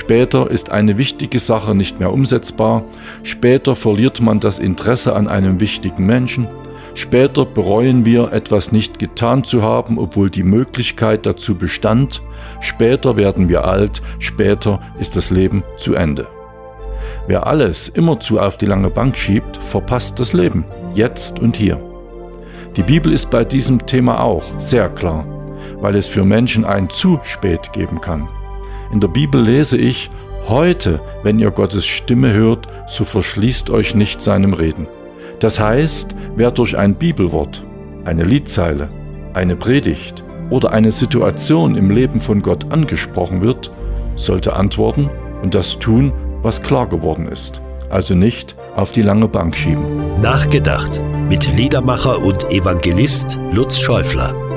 Später ist eine wichtige Sache nicht mehr umsetzbar, später verliert man das Interesse an einem wichtigen Menschen, später bereuen wir, etwas nicht getan zu haben, obwohl die Möglichkeit dazu bestand, später werden wir alt, später ist das Leben zu Ende. Wer alles immerzu auf die lange Bank schiebt, verpasst das Leben, jetzt und hier. Die Bibel ist bei diesem Thema auch sehr klar, weil es für Menschen ein zu spät geben kann. In der Bibel lese ich: Heute, wenn ihr Gottes Stimme hört, so verschließt euch nicht seinem Reden. Das heißt, wer durch ein Bibelwort, eine Liedzeile, eine Predigt oder eine Situation im Leben von Gott angesprochen wird, sollte antworten und das tun, was klar geworden ist. Also nicht auf die lange Bank schieben. Nachgedacht mit Liedermacher und Evangelist Lutz Schäufler.